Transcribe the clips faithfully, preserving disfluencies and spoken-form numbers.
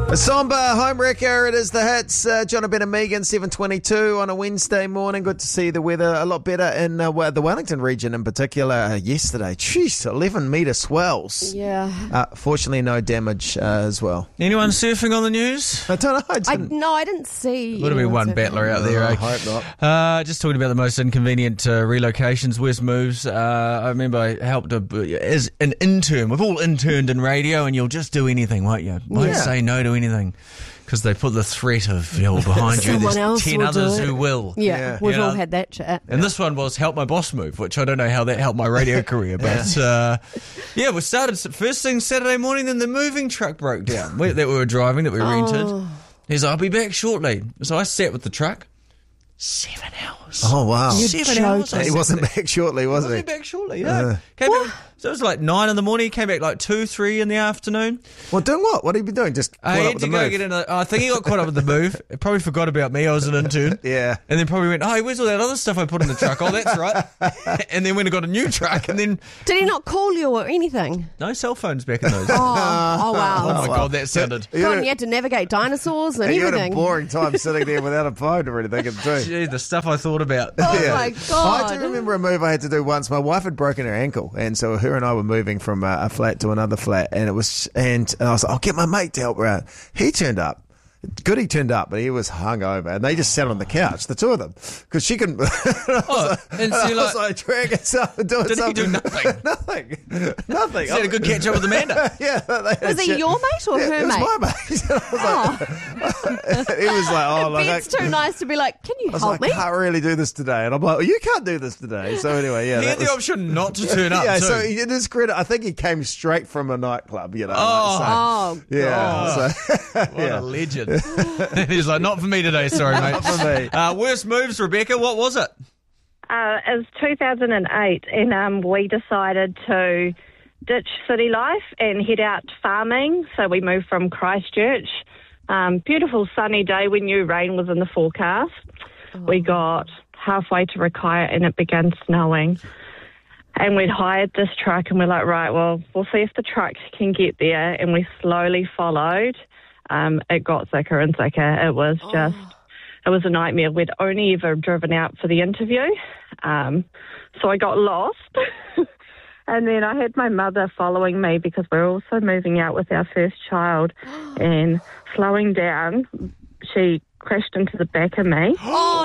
A somber home wrecker. It is the hits. Uh, John Ben and Megan, seven twenty-two on a Wednesday morning. Good to see the weather a lot better in uh, the Wellington region in particular uh, yesterday. Jeez, eleven metre swells. Yeah. Uh, fortunately, no damage uh, as well. Anyone surfing on the news? I don't know. I I, didn't. no, I didn't see. Would have been one battler out there, I eh? hope not. Uh, just talking about the most inconvenient uh, relocations, worst moves. Uh, I remember I helped a, as an intern. We've all interned in radio, and you'll just do anything, won't you? Won't Yeah. say no to anything. Because they put the threat of, you know, behind you, Someone there's else ten will others do it. who will. Yeah, Yeah. we've You all know, had that chat. And this one was help my boss move, which I don't know how that helped my radio career. But, uh, yeah, we started first thing Saturday morning, then the moving truck broke down we, that we were driving, that we rented. Oh. He's like, I'll be back shortly. So I sat with the truck. Seven hours. Oh, wow. You're Seven hours. I He sat wasn't there. back shortly, wasn't Wasn't he? he back shortly? No. Uh. Came back, so it was like nine in the morning. He came back like two, three in the afternoon. Well, doing what? What have you been doing? Just caught I up had with to the go move? get in. A, I think he got caught up with the move. Probably forgot about me. I was an intern. Yeah. And then probably went, oh, where's all that other stuff I put in the truck? Oh, that's right. And then went and got a new truck. And then Did he not call you or anything? no cell phones back in those. Oh, Oh oh wow. my God, that sounded. You God, had and a- you had to navigate dinosaurs and and you had a everything. boring time sitting there without a phone or anything too. Gee, the stuff I thought about. Oh Yeah. my God. I do remember a move I had to do once. My wife had broken her ankle, and so her and I were moving from uh, a flat to another flat, and it was, and, and I was like, I'll get my mate to help her out. He turned up. Good, he turned up, but he was hungover, and they just sat on the couch, the two of them, because she couldn't. Oh, and so I you're was like, like dragging stuff and doing did he something. do nothing? nothing, nothing. He had a good catch up with Amanda. Yeah, they had Was a he chat. your mate or Yeah, her it was mate? my mate. I was like, he was like, oh, look, I, Ben's too nice to be like, can you I was help like, me? I can't really do this today, and I'm like, well, you can't do this today. So anyway, yeah, He that had the was- option not to turn up. yeah, too. so in his credit, I think he came straight from a nightclub, you know. Oh. like, Oh, so, yeah. So, What yeah. a legend. He's like, not for me today, sorry, mate. Not for me. Uh, worst moves, Rebecca, what was it? Uh, it was two thousand eight, and um, we decided to ditch city life and head out farming. So we moved from Christchurch. Um, beautiful sunny day. We knew rain was in the forecast. We got halfway to Rakaia and it began snowing. And we'd hired this truck, and we're like, right, well, we'll see if the truck can get there. And we slowly followed. Um, it got thicker and thicker. It was just... It was a nightmare. We'd only ever driven out for the interview. Um, so I got lost. And then I had my mother following me because we're also moving out with our first child. And slowing down, she crashed into the back of me. Oh,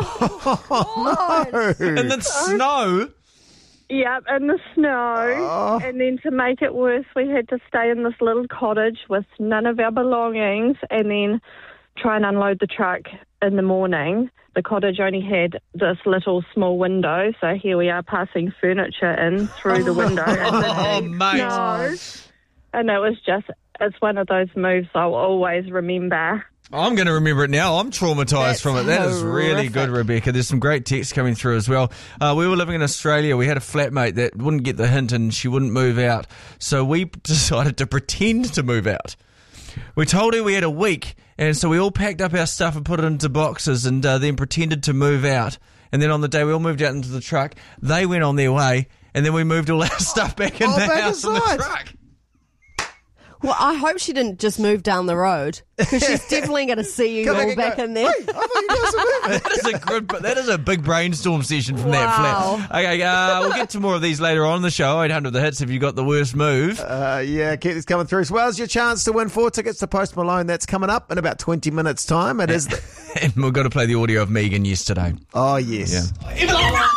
no. In the snow? Yep, in the snow. Oh. And then to make it worse, we had to stay in this little cottage with none of our belongings and then try and unload the truck in the morning. The cottage only had this little small window, so here we are passing furniture in through the window. Oh, mate. No. And it was just, it's one of those moves I'll always remember. I'm going to remember it now. I'm traumatised That's from it. That is really good, horrific. Rebecca. There's some great texts coming through as well. Uh, we were living in Australia. We had a flatmate that wouldn't get the hint and she wouldn't move out. So we decided to pretend to move out. We told her we had a week, and so we all packed up our stuff and put it into boxes and uh, then pretended to move out. And then on the day we all moved out into the truck, they went on their way, and then we moved all our stuff back in Oh, the back house in the inside. truck. Well, I hope she didn't just move down the road because she's definitely going to see you Come all and back go, in there. Hey, I thought you guys were moving. That is a good, that is a big brainstorm session from Wow. that flat. Okay, uh, we'll get to more of these later on in the show. eight hundred the hits if you got the worst move. Uh, yeah, keep this coming through. As well as your chance to win four tickets to Post Malone. That's coming up in about twenty minutes' time. It is. The, And we've got to play the audio of Megan yesterday. oh yes. Yeah.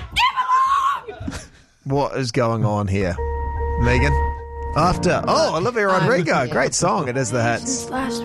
What is going on here, Megan? After oh, Olivia Rodrigo, great song. It is the hits. Last